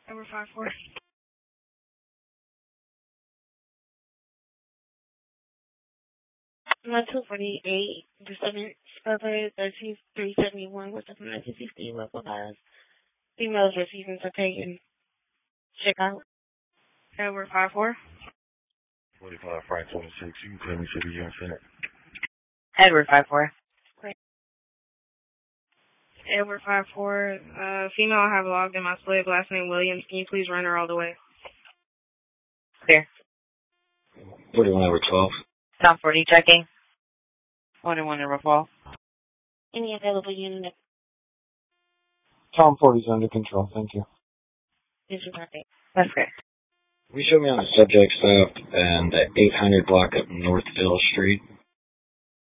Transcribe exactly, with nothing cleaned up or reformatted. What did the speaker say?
Number five four. Not two forty-eight, disturbance survey thirteen three seventy one with the emergency fee localized. Females receiving to taken. Check out. Edward five four. forty-five Frank twenty-six. You can tell me City Young Senate. Edward five four. Great. Edward five four. Uh, female I have logged in my slip, last name Williams. Can you please run her all the way? Clear. forty-one over twelve. Tom forty checking. forty-one over twelve. Any available unit? Tom forty is under control, thank you. Disregard. That's clear. Will you show me on the subject stuff and the eight hundred block up Northville Street?